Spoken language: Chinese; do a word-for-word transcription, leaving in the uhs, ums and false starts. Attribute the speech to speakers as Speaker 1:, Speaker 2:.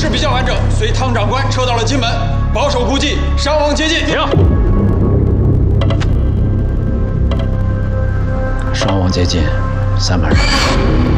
Speaker 1: 比较完整，随汤长官撤到了金门，保守估计伤亡接近。
Speaker 2: 停！伤亡接近三百人。